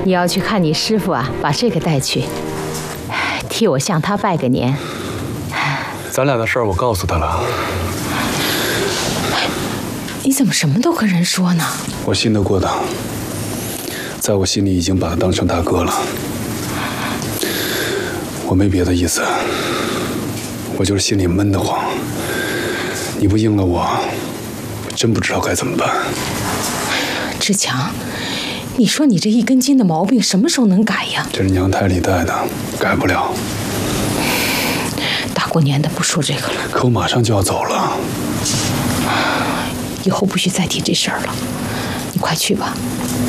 你要去看你师傅啊，把这个带去，替我向他拜个年。 咱俩的事儿我告诉他了。 你怎么什么都跟人说呢？ 我信得过他，在我心里已经把他当成大哥了。我没别的意思，我就是心里闷得慌。你不应了我，我真不知道该怎么办。 志强，你说你这一根筋的毛病什么时候能改呀？ 这是娘胎里带的，改不了。 大过年的不说这个了。 可我马上就要走了。 以后不许再提这事儿了，你快去吧。